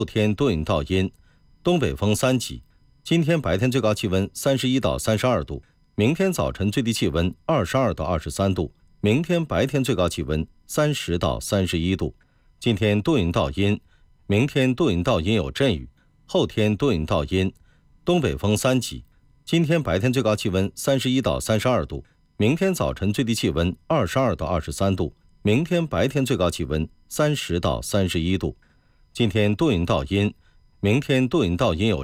后天多云到阴，东北风3级。今天白天最高气温31到32度，明天早晨最低气温22到23度，明天白天最高气温30到31度。今天多云到阴，明天多云到阴有阵雨，后天多云到阴，东北风3级。今天白天最高气温31到32度，明天早晨最低气温22到23度，明天白天最高气温30到31度。今天多云到阴，明天多云到阴有